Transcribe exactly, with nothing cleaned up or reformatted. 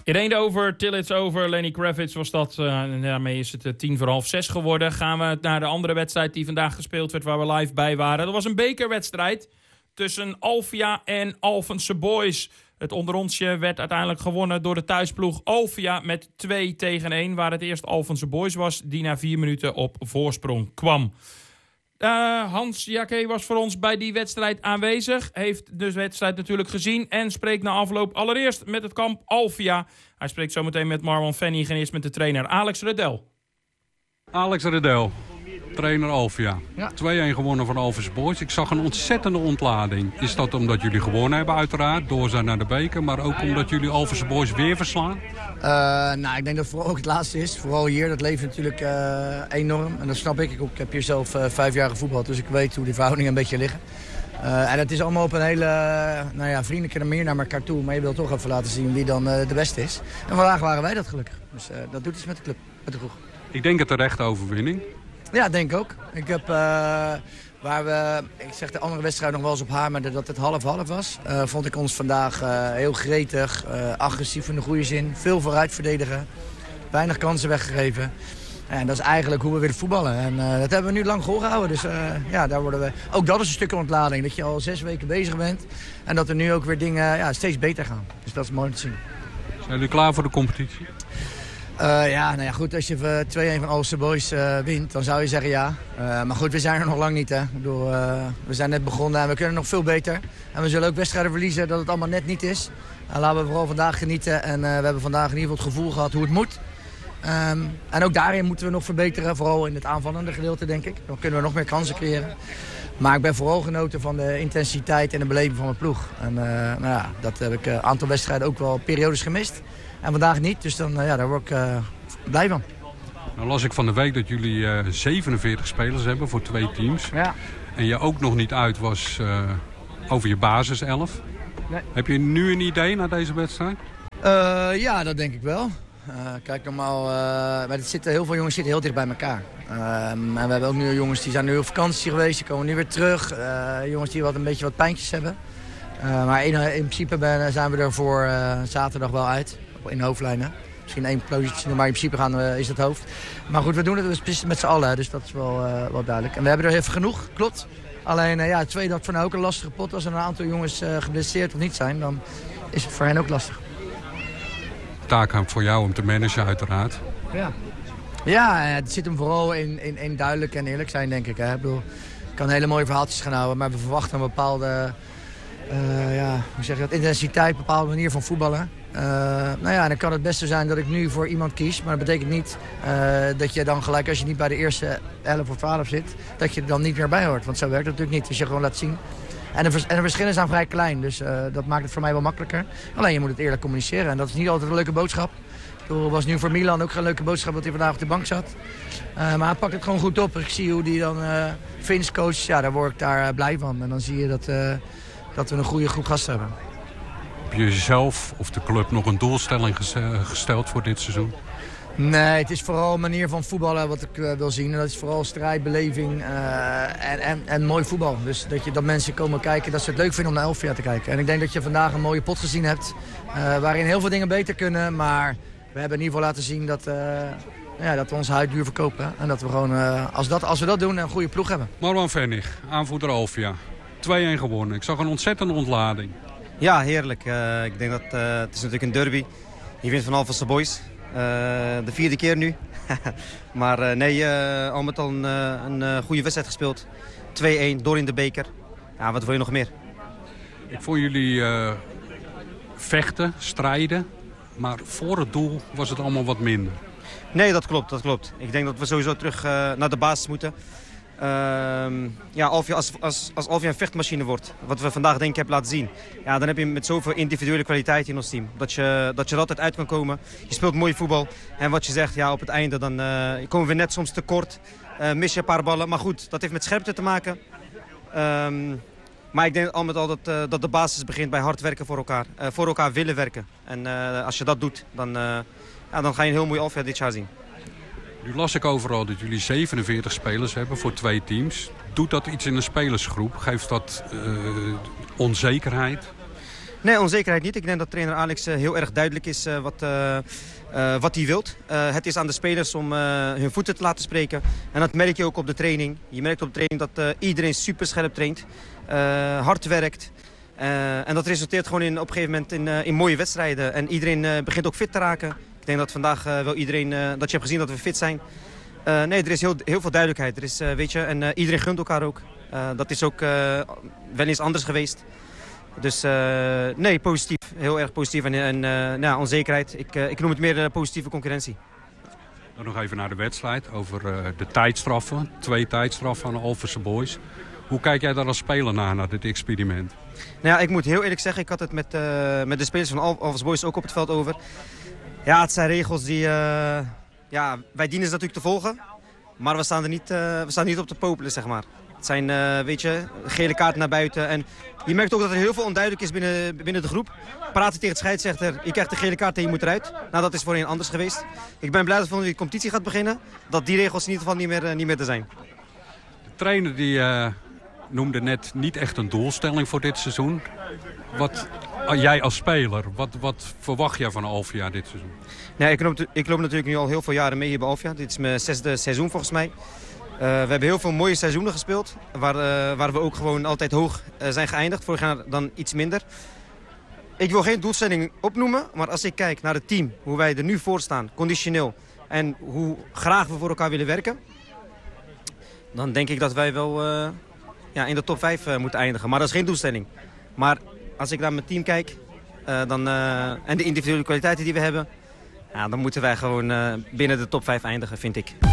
In één over, till it's over. Lenny Kravitz was dat. Uh, en daarmee is het uh, tien voor half zes geworden. Gaan we naar de andere wedstrijd die vandaag gespeeld werd, waar we live bij waren. Dat was een bekerwedstrijd tussen Alvia en Alphense Boys. Het onderrondje werd uiteindelijk gewonnen door de thuisploeg Alvia met twee tegen één. Waar het eerst Alphense Boys was, die na vier minuten op voorsprong kwam. Uh, Hans Jacquet was voor ons bij die wedstrijd aanwezig. Heeft de wedstrijd natuurlijk gezien en spreekt na afloop allereerst met het kamp Alvia. Hij spreekt zometeen met Marwan Fennig en eerst met de trainer Alex Redel. Alex Redel, trainer Alvia. Ja. twee-een gewonnen van Alphense Boys. Ik zag een ontzettende ontlading. Is dat omdat jullie gewonnen hebben uiteraard, door zijn naar de beker, maar ook omdat jullie Alphense Boys weer verslaan? Uh, nou, ik denk dat vooral ook het laatste is. Vooral hier, dat leeft natuurlijk uh, enorm. En dat snap ik. Ik, ik heb hier zelf uh, vijf jaar gevoetbald, dus ik weet hoe die verhoudingen een beetje liggen. Uh, en het is allemaal op een hele uh, nou ja, vriendelijke manier naar elkaar toe. Maar je wilt toch even laten zien wie dan uh, de beste is. En vandaag waren wij dat gelukkig. Dus uh, dat doet iets met de club, met de kroeg. Ik denk een terechte overwinning. Ja, denk ik ook. Ik heb, uh, waar we, ik zeg de andere wedstrijd nog wel eens op hamerde dat het half-half was. Uh, vond ik ons vandaag uh, heel gretig, uh, agressief in de goede zin. Veel vooruit verdedigen, weinig kansen weggegeven. En dat is eigenlijk hoe we willen voetballen. En uh, dat hebben we nu lang volgehouden. Dus uh, ja, daar worden we... Ook dat is een stukje ontlading. Dat je al zes weken bezig bent. En dat er nu ook weer dingen ja, steeds beter gaan. Dus dat is mooi om te zien. Zijn jullie klaar voor de competitie? Uh, ja, nou ja, goed, als je twee-een van Alphense Boys uh, wint, dan zou je zeggen ja. Uh, maar goed, we zijn er nog lang niet, hè. Ik bedoel, uh, we zijn net begonnen en we kunnen nog veel beter. En we zullen ook wedstrijden verliezen dat het allemaal net niet is. Uh, laten we vooral vandaag genieten. En uh, we hebben vandaag in ieder geval het gevoel gehad hoe het moet. Um, en ook daarin moeten we nog verbeteren, vooral in het aanvallende gedeelte, denk ik. Dan kunnen we nog meer kansen creëren. Maar ik ben vooral genoten van de intensiteit en de beleving van mijn ploeg. En uh, nou ja, dat heb ik een uh, aantal wedstrijden ook wel periodes gemist. En vandaag niet, dus dan, uh, ja, daar word ik uh, blij van. Nou las ik van de week dat jullie uh, zevenenveertig spelers hebben voor twee teams. Ja. En je ook nog niet uit was uh, over je basiself. Nee. Heb je nu een idee na deze wedstrijd? Uh, ja, dat denk ik wel. Uh, kijk, normaal, uh, maar het zitten, heel veel jongens zitten heel dicht bij elkaar. Uh, en we hebben ook nu jongens die zijn nu op vakantie geweest, die komen nu weer terug. Uh, jongens die wat een beetje wat pijntjes hebben. Uh, maar in, in principe ben, zijn we er voor uh, zaterdag wel uit, in de hoofdlijnen. Misschien één positie, maar in principe gaan we, is het hoofd. Maar goed, we doen het dus precies met z'n allen, dus dat is wel, uh, wel duidelijk. En we hebben er even genoeg, klopt. Alleen, uh, ja, het tweede dat voor nou ook een lastige pot. Als er een aantal jongens uh, geblesseerd of niet zijn, dan is het voor hen ook lastig. Taak voor jou om te managen uiteraard. Ja, ja het zit hem vooral in, in, in duidelijk en eerlijk zijn, denk ik. Hè. Ik bedoel, ik kan hele mooie verhaaltjes gaan houden, maar we verwachten een bepaalde uh, ja, hoe zeg je dat, intensiteit, een bepaalde manier van voetballen. Uh, nou ja, dan kan het beste zijn dat ik nu voor iemand kies, maar dat betekent niet uh, dat je dan gelijk, als je niet bij de eerste elf of twaalf zit, dat je er dan niet meer bij hoort. Want zo werkt het natuurlijk niet, als je gewoon laat zien. En de, vers- en de verschillen zijn vrij klein, dus uh, dat maakt het voor mij wel makkelijker. Alleen je moet het eerlijk communiceren en dat is niet altijd een leuke boodschap. Het was nu voor Milan ook geen leuke boodschap dat hij vandaag op de bank zat. Uh, maar hij pakt het gewoon goed op. Ik zie hoe hij dan uh, Vince coach, ja, daar word ik daar uh, blij van. En dan zie je dat, uh, dat we een goede groep gasten hebben. Heb je jezelf of de club nog een doelstelling gesteld voor dit seizoen? Nee, het is vooral een manier van voetballen wat ik uh, wil zien. En dat is vooral strijd, beleving uh, en, en, en mooi voetbal. Dus dat, je, dat mensen komen kijken, dat ze het leuk vinden om naar Alvia te kijken. En ik denk dat je vandaag een mooie pot gezien hebt. Uh, waarin heel veel dingen beter kunnen. Maar we hebben in ieder geval laten zien dat, uh, ja, dat we onze huid duur verkopen. En dat we gewoon, uh, als, dat, als we dat doen, een goede ploeg hebben. Marwan Fennig, aanvoerder Alvia. twee-een gewonnen. Ik zag een ontzettende ontlading. Ja, heerlijk. Uh, ik denk dat uh, het is natuurlijk een derby. Je wint van Alphense Boys. Uh, de vierde keer nu. maar uh, nee, uh, al met al een, uh, een uh, goede wedstrijd gespeeld. twee-een, door in de beker. Ja, wat wil je nog meer? Ik vond jullie uh, vechten, strijden. Maar voor het doel was het allemaal wat minder. Nee, dat klopt, dat klopt. Ik denk dat we sowieso terug uh, naar de basis moeten. Uh, ja, Alvia, als, als, als Alvia een vechtmachine wordt, wat we vandaag denk ik hebben laten zien, ja, dan heb je met zoveel individuele kwaliteit in ons team. Dat je, dat je er altijd uit kan komen. Je speelt mooi voetbal. En wat je zegt, ja, op het einde dan uh, komen we net soms tekort. Uh, mis je een paar ballen. Maar goed, dat heeft met scherpte te maken. Um, maar ik denk al met al dat, uh, dat de basis begint bij hard werken voor elkaar. Uh, voor elkaar willen werken. En uh, als je dat doet, dan, uh, ja, dan ga je een heel mooi Alvia dit jaar zien. Nu las ik overal dat jullie zevenenveertig spelers hebben voor twee teams. Doet dat iets in een spelersgroep? Geeft dat uh, onzekerheid? Nee, onzekerheid niet. Ik denk dat trainer Alex uh, heel erg duidelijk is uh, wat, uh, uh, wat hij wilt. Uh, het is aan de spelers om uh, hun voeten te laten spreken. En dat merk je ook op de training. Je merkt op de training dat uh, iedereen super scherp traint. Uh, hard werkt. Uh, en dat resulteert gewoon in, op een gegeven moment in, uh, in mooie wedstrijden. En iedereen uh, begint ook fit te raken. Ik denk dat vandaag uh, wel iedereen, uh, dat je hebt gezien dat we fit zijn. Uh, nee, er is heel, heel veel duidelijkheid. Er is, uh, weet je, en uh, iedereen gunt elkaar ook. Uh, dat is ook uh, wel eens anders geweest. Dus uh, nee, positief. Heel erg positief. En, en uh, nou, onzekerheid. Ik, uh, ik noem het meer uh, positieve concurrentie. Dan nog even naar de wedstrijd. Over uh, de tijdstraffen. Twee tijdstraffen aan de Alphense Boys. Hoe kijk jij daar als speler naar, naar dit experiment? Nou ja, ik moet heel eerlijk zeggen, ik had het met, uh, met de spelers van Al Alphense Boys ook op het veld over. Ja, het zijn regels die... Uh, ja, wij dienen ze natuurlijk te volgen. Maar we staan er niet, uh, we staan niet op te popelen, zeg maar. Het zijn, uh, weet je, gele kaarten naar buiten. En je merkt ook dat er heel veel onduidelijk is binnen, binnen de groep. Praten tegen de scheidsrechter, je krijgt een gele kaart en je moet eruit. Nou, dat is voorheen anders geweest. Ik ben blij dat wanneer de competitie gaat beginnen, dat die regels in ieder geval niet meer, uh, niet meer te zijn. De trainer die uh, noemde net niet echt een doelstelling voor dit seizoen. Wat, uh, jij als speler, wat, wat verwacht jij van Alphia dit seizoen? Nee, ik, loop, ik loop natuurlijk nu al heel veel jaren mee hier bij Alphia. Dit is mijn zesde seizoen volgens mij. Uh, we hebben heel veel mooie seizoenen gespeeld, waar, uh, waar we ook gewoon altijd hoog uh, zijn geëindigd. Vorig jaar dan iets minder. Ik wil geen doelstelling opnoemen, maar als ik kijk naar het team, hoe wij er nu voor staan, conditioneel, en hoe graag we voor elkaar willen werken, dan denk ik dat wij wel uh, ja, in de top vijf uh, moeten eindigen. Maar dat is geen doelstelling. Maar als ik naar mijn team kijk uh, dan, uh, en de individuele kwaliteiten die we hebben, ja, dan moeten wij gewoon uh, binnen de top vijf eindigen, vind ik.